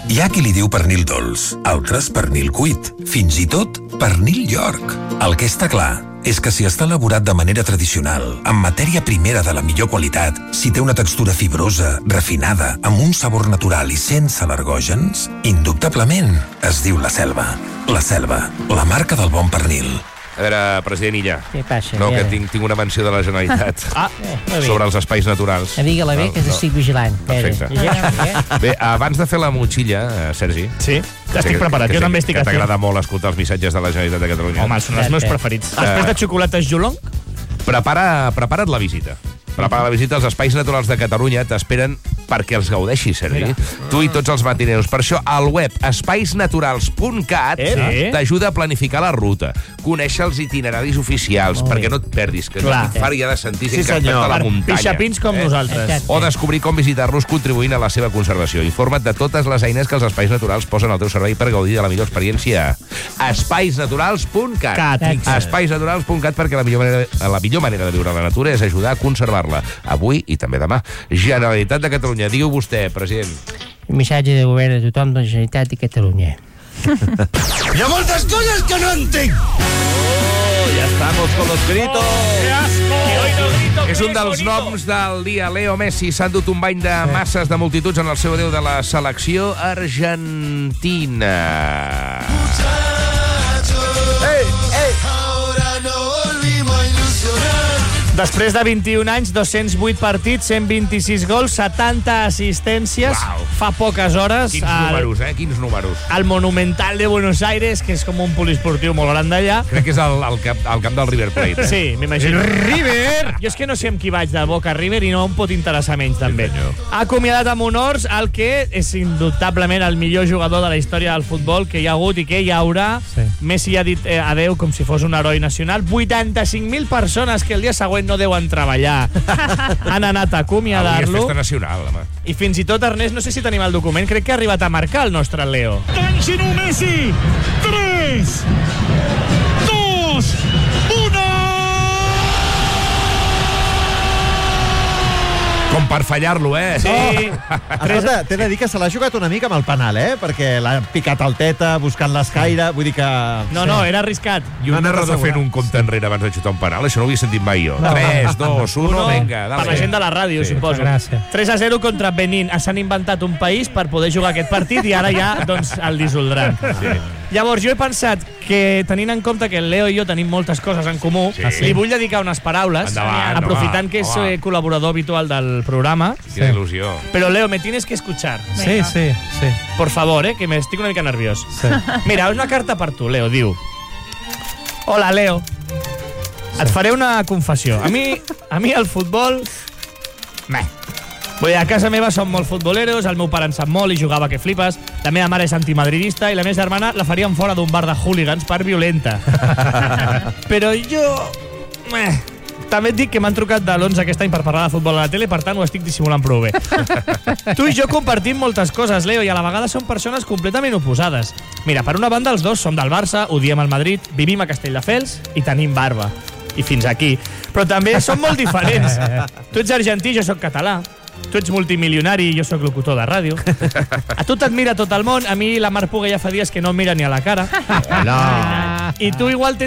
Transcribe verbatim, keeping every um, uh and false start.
Hi ha qui li diu pernil dolç, altres pernil cuit, fins i tot pernil York. El que està clar és que si està elaborat de manera tradicional, amb matèria primera de la millor qualitat, si té una textura fibrosa, refinada, amb un sabor natural i sense al·lergògens, indubtablement es diu La Selva. La Selva, la marca del bon pernil. A veure, president Illa. Què passa? No, que tinc, tinc una menció de la Generalitat ah, eh, sobre els espais naturals. Digue-la bé, que no. estic vigilant. Perfecte. Bé, abans de fer la motxilla, Sergi... Sí, estic preparat. Jo també estic... Que t'agrada molt escoltar els missatges de la Generalitat de Catalunya. Home, són els meus preferits. Després de xocolates Jolong... Prepara, prepara't la visita. Prepara la visita als Espais Naturals de Catalunya. T'esperen perquè els gaudeixis, Sergi. Mira. Tu i tots els matineus. Per això, al web espais naturals punt cat eh? t'ajuda a planificar la ruta, conèixer els itineraris oficials, oh, perquè no et perdis, que Clar. no far ja de sentir-se sí, encantat a la muntanya. Pixapins com eh? nosaltres. O descobrir com visitar-los contribuint a la seva conservació. Informa't de totes les eines que els Espais Naturals posen al teu servei per gaudir de la millor experiència. espais naturals punt cat. espais naturals punt cat, perquè la millor, manera, la millor manera de viure la natura és ajudar a conservar-la. Avui i també demà. Generalitat de Catalunya. Diu vostè, president. Un missatge de govern de tothom de la Generalitat de Catalunya. Hi ha moltes coses que no entenc. Oh, ya estamos con los gritos. ¡Qué asco! Que hoy no grito, És un dels noms del dia. Leo Messi s'ha endut un bany de masses de multituds en el seu adeu de la selecció argentina. Ei, ei. Ahora no volvimos a ilusionar. Després de vint-i-un anys, dos-cents vuit partits, cent vint-i-sis gols, setanta assistències. Uau. Fa poques hores... Quins al, números, eh? Quins números. Al Monumental de Buenos Aires, que és com un poliesportiu molt gran d'allà. Crec que és el, el, camp, el camp del River Plate. Eh? Sí, m'imagino. River! Jo és que no sé amb qui vaig de Boca River i no em pot interessar menys, també. Sí, ha acomiadat amb honors el que és indubtablement el millor jugador de la història del futbol que hi ha hagut i que hi haurà. Sí. Messi ha dit eh, adeu com si fos un heroi nacional. vuitanta-cinc mil persones que el dia següent no deuen treballar han anat a acomiadar-lo. Avui és festa nacional, home. I fins i tot, Ernest, no sé si tenim el document, crec que ha arribat a marcar el nostre Leo. Tanxino Messi, tres, dos, uno! Com per fallar-lo, eh? Sí. Oh. Escolta, t'he de dir que se l'ha jugat una mica amb el penal, eh? Perquè l'ha picat al teta, buscant l'escaire, vull dir que... No, no, era arriscat. I un narrador fent un compte enrere abans de xutar un penal, això no ho havia sentit mai jo. tres, dos, uno, venga, dale. Per la gent de la ràdio, sí, suposo. tres a zero contra Benín. S'han inventat un país per poder jugar aquest partit i ara ja doncs, el dissoldran. Sí. Llavors, jo he pensat que, tenint en compte que el Leo i jo tenim moltes coses en comú, sí. li vull dedicar unes paraules, Endavant, aprofitant home, que és home. col·laborador habitual del programa. Quina il·lusió. Pero, Leo, me tienes que escuchar. Sí, sí, sí. Por favor, eh, que me estic una mica nerviós. Sí. Mira, és una carta per tu, Leo, diu... Hola, Leo. Sí. Et faré una confessió. A mi, a mi el futbol... Meh. Vull dir, a casa meva som molt futboleros, el meu pare en sap molt i jugava que flipes, la meva mare és antimadridista i la meva germana la farien fora d'un bar de hooligans per violenta. Però jo... Eh, també et dic que m'han trucat de l'onze aquest any per parlar de futbol a la tele, per tant ho estic dissimulant prou bé. Tu i jo compartim moltes coses, Leo, i a la vegada som persones completament oposades. Mira, per una banda els dos som del Barça, odiem el Madrid, vivim a Castelldefels i tenim barba. I fins aquí. Però també som molt diferents. Tu ets argentí, jo sóc català. Tu ets multimilionari i jo sóc locutor de ràdio. A tu t'admira tot el món, a mi la Mar Puga ja fa dies que no em mira ni a la cara. No. I tu igual tens